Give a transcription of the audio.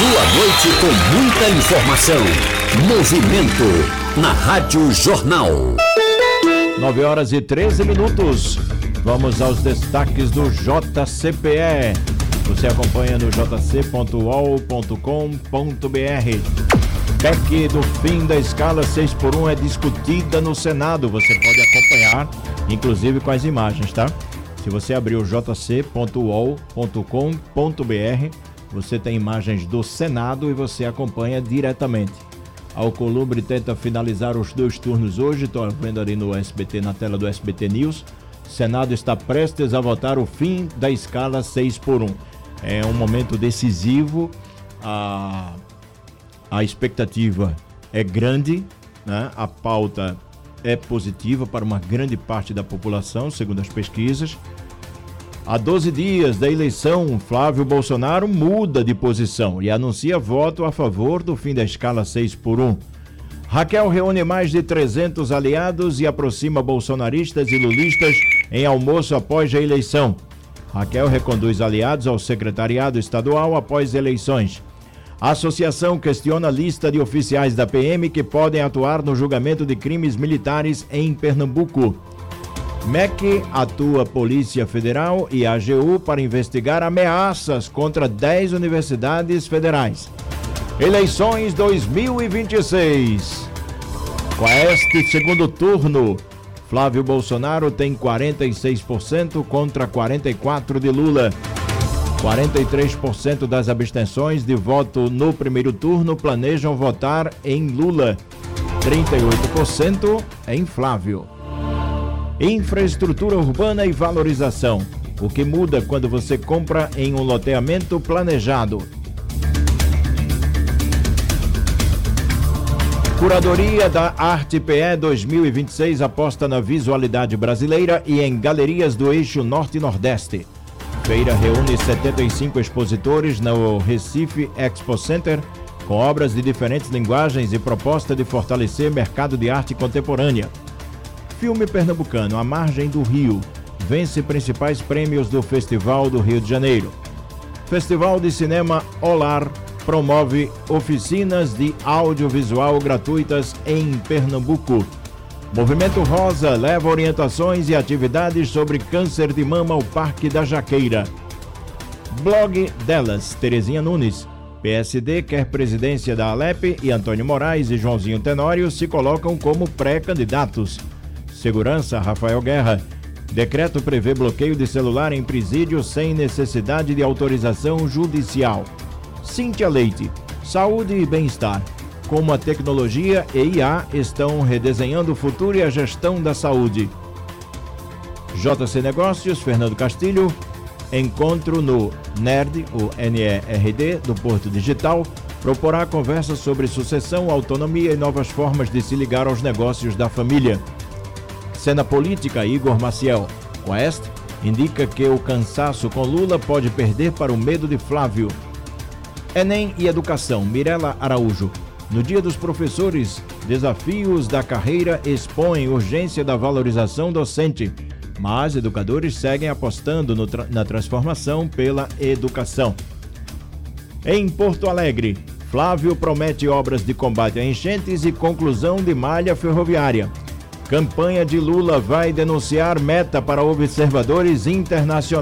Sua noite com muita informação. Movimento na Rádio Jornal. 9h13. Vamos aos destaques do JCPE. Você acompanha no jc.uol.com.br. PEC do fim da escala 6x1 é discutida no Senado. Você pode acompanhar, inclusive com as imagens, tá? Se você abrir o jc.uol.com.br, você tem imagens do Senado e você acompanha diretamente. A Alcolumbre tenta finalizar os 2 turnos hoje. Estou vendo ali no SBT, na tela do SBT News. O Senado está prestes a votar o fim da escala 6x1. É um momento decisivo. A expectativa é grande, né? A pauta é positiva para uma grande parte da população, segundo as pesquisas. Há 12 dias da eleição, Flávio Bolsonaro muda de posição e anuncia voto a favor do fim da escala 6x1. Raquel reúne mais de 300 aliados e aproxima bolsonaristas e lulistas em almoço após a eleição. Raquel reconduz aliados ao secretariado estadual após eleições. A associação questiona a lista de oficiais da PM que podem atuar no julgamento de crimes militares em Pernambuco. MEC atua Polícia Federal e AGU para investigar ameaças contra 10 universidades federais. Eleições 2026. Com este segundo turno, Flávio Bolsonaro tem 46% contra 44% de Lula. 43% das abstenções de voto no primeiro turno planejam votar em Lula. 38% em Flávio. Infraestrutura urbana e valorização. O que muda quando você compra em um loteamento planejado? Curadoria da Arte PE 2026 aposta na visualidade brasileira e em galerias do eixo Norte e Nordeste. Feira reúne 75 expositores no Recife Expo Center, com obras de diferentes linguagens e proposta de fortalecer mercado de arte contemporânea. Filme pernambucano, A Margem do Rio, vence principais prêmios do Festival do Rio de Janeiro. Festival de Cinema Olar promove oficinas de audiovisual gratuitas em Pernambuco. Movimento Rosa leva orientações e atividades sobre câncer de mama ao Parque da Jaqueira. Blog delas, Terezinha Nunes. PSD quer presidência da Alep e Antônio Moraes e Joãozinho Tenório se colocam como pré-candidatos. Segurança, Rafael Guerra. Decreto prevê bloqueio de celular em presídio sem necessidade de autorização judicial. Cíntia Leite. Saúde e bem-estar. Como a tecnologia e IA estão redesenhando o futuro e a gestão da saúde. JC Negócios, Fernando Castilho. Encontro no NERD, o NERD, do Porto Digital, proporá conversa sobre sucessão, autonomia e novas formas de se ligar aos negócios da família. Cena política, Igor Maciel. Oeste indica que o cansaço com Lula pode perder para o medo de Flávio. Enem e Educação, Mirela Araújo. No Dia dos Professores, desafios da carreira expõem urgência da valorização docente, mas educadores seguem apostando na transformação pela educação. Em Porto Alegre, Flávio promete obras de combate a enchentes e conclusão de malha ferroviária. Campanha de Lula vai denunciar meta para observadores internacionais.